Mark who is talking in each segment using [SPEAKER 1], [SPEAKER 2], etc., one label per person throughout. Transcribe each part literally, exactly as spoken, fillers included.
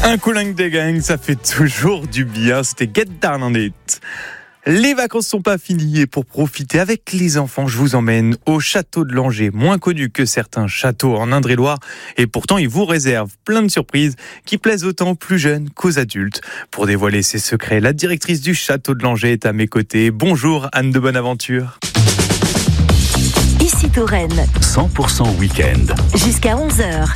[SPEAKER 1] Un coulingue des gangs, ça fait toujours du bien. C'était Get Down on It. Les vacances sont pas finies et pour profiter avec les enfants, je vous emmène au château de Langeais, moins connu que certains châteaux en Indre-et-Loire. Et pourtant, il vous réserve plein de surprises qui plaisent autant aux plus jeunes qu'aux adultes. Pour dévoiler ses secrets, la directrice du château de Langeais est à mes côtés. Bonjour Anne de Bonaventure.
[SPEAKER 2] Ici Touraine.
[SPEAKER 3] cent pour cent week-end.
[SPEAKER 2] Jusqu'à onze heures.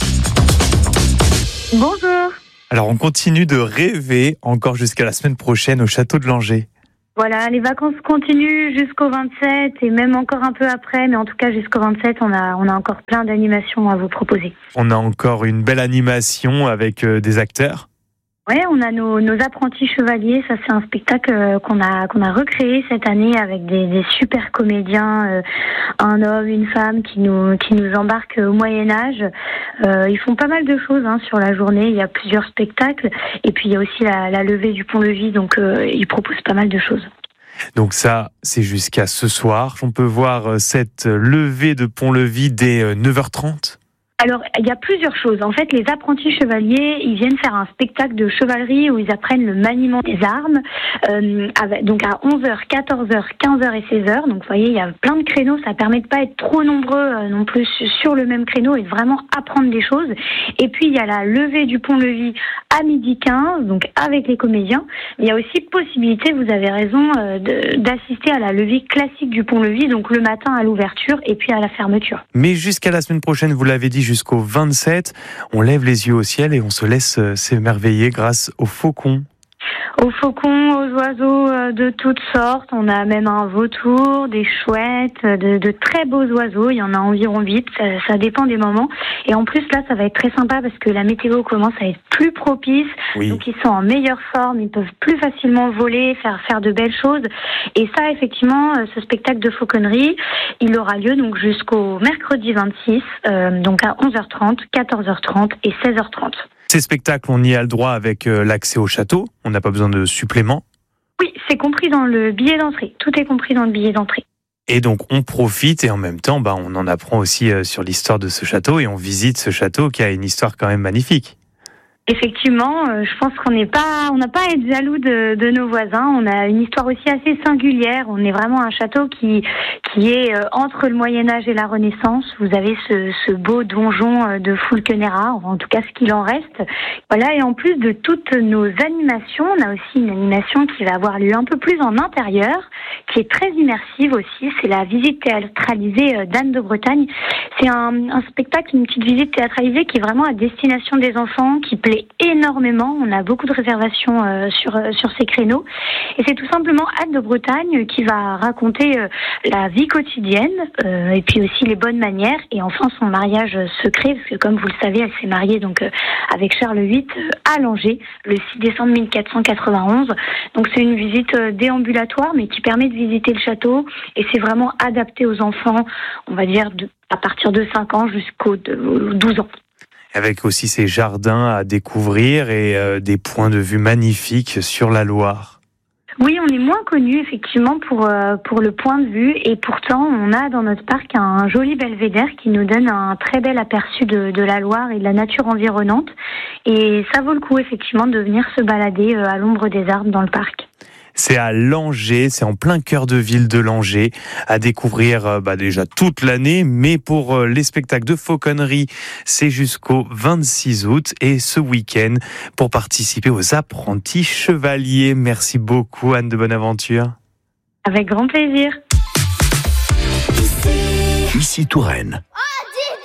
[SPEAKER 4] Bonjour.
[SPEAKER 1] Alors, on continue de rêver encore jusqu'à la semaine prochaine au château de Langeais.
[SPEAKER 4] Voilà, les vacances continuent jusqu'au vingt-sept et même encore un peu après, mais en tout cas jusqu'au vingt-sept, on a, on a encore plein d'animations à vous proposer.
[SPEAKER 1] On a encore une belle animation avec euh, des acteurs.
[SPEAKER 4] Ouais, on a nos, nos apprentis chevaliers. Ça, c'est un spectacle euh, qu'on a qu'on a recréé cette année avec des, des super comédiens, euh, un homme, une femme qui nous qui nous embarquent au Moyen Âge. Euh, ils font pas mal de choses hein, sur la journée. Il y a plusieurs spectacles et puis il y a aussi la, la levée du pont-levis. Donc euh, ils proposent pas mal de choses.
[SPEAKER 1] Donc ça, c'est jusqu'à ce soir. On peut voir cette levée de pont-levis dès neuf heures trente.
[SPEAKER 4] Alors, il y a plusieurs choses. En fait, les apprentis chevaliers, ils viennent faire un spectacle de chevalerie où ils apprennent le maniement des armes. Euh, avec, donc à onze heures, quatorze heures, quinze heures et seize heures. Donc, vous voyez, il y a plein de créneaux. Ça permet de pas être trop nombreux euh, non plus sur le même créneau et de vraiment apprendre des choses. Et puis, il y a la levée du pont-levis à midi quinze, donc avec les comédiens. Il y a aussi possibilité, vous avez raison, euh, de, d'assister à la levée classique du pont-levis, donc le matin à l'ouverture et puis à la fermeture.
[SPEAKER 1] Mais jusqu'à la semaine prochaine, vous l'avez dit, jusqu'au vingt-sept, on lève les yeux au ciel et on se laisse s'émerveiller grâce aux faucons.
[SPEAKER 4] Aux faucons, aux oiseaux de toutes sortes. On a même un vautour, des chouettes, de, de très beaux oiseaux. Il y en a environ huit. Ça, ça dépend des moments. Et en plus, là, ça va être très sympa parce que la météo commence à être plus propice. Oui. Donc, ils sont en meilleure forme. Ils peuvent plus facilement voler, faire, faire de belles choses. Et ça, effectivement, ce spectacle de fauconnerie, il aura lieu donc jusqu'au mercredi vingt-six, euh, donc à onze heures trente, quatorze heures trente et seize heures trente.
[SPEAKER 1] Ces spectacles, on y a le droit avec euh, l'accès au château. On n'a pas besoin de supplément.
[SPEAKER 4] Oui, c'est compris dans le billet d'entrée. Tout est compris dans le billet d'entrée.
[SPEAKER 1] Et donc, on profite et en même temps, bah, on en apprend aussi euh, sur l'histoire de ce château et on visite ce château qui a une histoire quand même magnifique.
[SPEAKER 4] Effectivement, euh, je pense qu'on n'est pas, on n'a pas à être jaloux de, de nos voisins. On a une histoire aussi assez singulière. On est vraiment un château qui qui est euh, entre le Moyen Âge et la Renaissance. Vous avez ce, ce beau donjon euh, de Fulkenera, en tout cas ce qu'il en reste. Voilà, et en plus de toutes nos animations, on a aussi une animation qui va avoir lieu un peu plus en intérieur, qui est très immersive aussi. C'est la visite théâtralisée euh, d'Anne de Bretagne. C'est un, un spectacle, une petite visite théâtralisée qui est vraiment à destination des enfants, qui plaît énormément. On a beaucoup de réservations euh, sur euh, sur ces créneaux. Et c'est tout simplement Anne de Bretagne qui va raconter euh, la vie quotidienne euh, et puis aussi les bonnes manières et enfin son mariage secret, parce que comme vous le savez, elle s'est mariée donc euh, avec Charles huit euh, à Langeais le six décembre mille quatre cent quatre-vingt-onze. Donc c'est une visite euh, déambulatoire mais qui permet de visiter le château et c'est vraiment adapté aux enfants, on va dire de, à partir de cinq ans jusqu'aux douze ans.
[SPEAKER 1] Avec aussi ces jardins à découvrir et euh, des points de vue magnifiques sur la Loire.
[SPEAKER 4] Oui, on est moins connu effectivement pour euh, pour le point de vue et pourtant on a dans notre parc un joli belvédère qui nous donne un très bel aperçu de, de la Loire et de la nature environnante et ça vaut le coup effectivement de venir se balader euh, à l'ombre des arbres dans le parc.
[SPEAKER 1] C'est à Langeais, c'est en plein cœur de ville de Langeais, à découvrir bah, déjà toute l'année, mais pour euh, les spectacles de fauconnerie, c'est jusqu'au vingt-six août et ce week-end pour participer aux apprentis chevaliers. Merci beaucoup Anne de Bonaventure.
[SPEAKER 4] Avec grand plaisir.
[SPEAKER 3] Ici Touraine.